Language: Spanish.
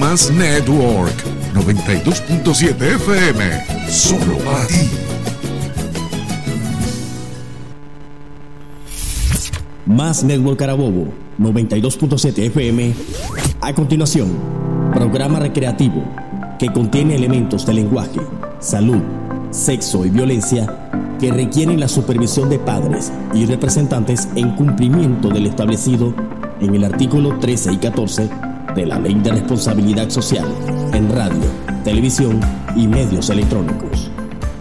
Más Network 92.7 FM, solo para ti. Más Network Carabobo 92.7 FM. A continuación, programa recreativo que contiene elementos de lenguaje, salud, sexo y violencia que requieren la supervisión de padres y representantes en cumplimiento del establecido en el artículo 13 y 14 de la Ley de Responsabilidad Social en radio, televisión y medios electrónicos.